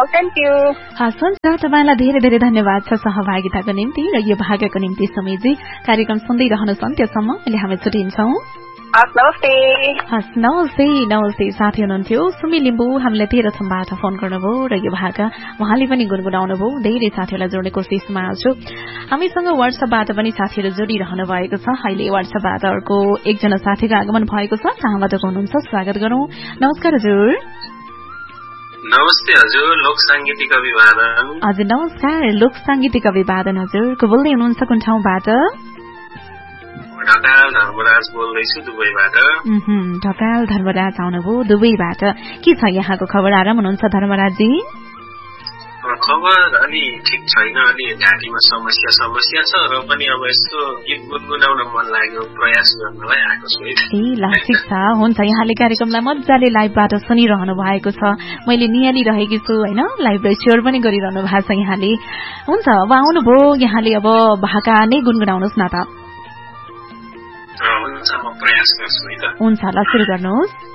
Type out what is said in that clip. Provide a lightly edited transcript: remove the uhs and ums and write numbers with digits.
Thank you. हस् हुन्छ, तपाईँलाई धेरै धेरै धन्यवाद छ सहभागिताको निम्ति र यो भागको निम्ति समीजी। कार्यक्रम सुन्दै रहनुहोस् अन्त्यसम्म, अहिले हामी छुट्टिन्छौँ। हस् नमस्ते। नमस्ते साथी हुनुहुन्थ्यो सुमी लिम्बू, हामीलाई तेह्रथुमबाट फोन गर्नुभयो र यो भाग उहाँले पनि गुनगुनाउनु भयो। धेरै साथीहरूलाई जोड्ने कोसिसमा छु। हामीसँग वाट्सएपबाट पनि साथीहरू जोडिरहनु भएको छ। अहिले वाट्सएपबाट अर्को एकजना साथीको आगमन भएको छ। कहाँबाट हुनुहुन्छ, स्वागत गरौँ। नमस्कार हजुर। नमस्ते हजुर, लोक साङ्गीतिक अभिवादन। हजुर नमस्कार, लोक साङ्गीतिक अभिवादन हजुर। को बोल्दै हुनुहुन्छ, कुन ठाउँबाट? ढकाल धर्मराज बोल्दैछु दुबईबाट। ढकाल धर्मराज आउनुभयो दुबईबाट। के छ यहाँको खबर, आराम हुनुहुन्छ धर्मराजजी? खबर अलि ठिक छैन, अलि घाँटीमा समस्या छ र पनि अब यस्तो गीत गुनगुनाउन मन लाग्यो, प्रयास गर्नलाई आएको छु। ए ल ठिक छ, हुन्छ। यहाँले कार्यक्रमलाई मजाले लाइभबाट सुनिरहनु भएको छ, मैले निहालिरहेकी छु होइन, लाइभलाई सेयर पनि गरिरहनु भएको छ यहाँले। हुन्छ, अब आउनुभयो यहाँले, अब भाका नै गुनगुनाउनुहोस् न त। हुन्छ, म प्रयास गर्छु है त। हुन्छ ल, सुरु गर्नुहोस्।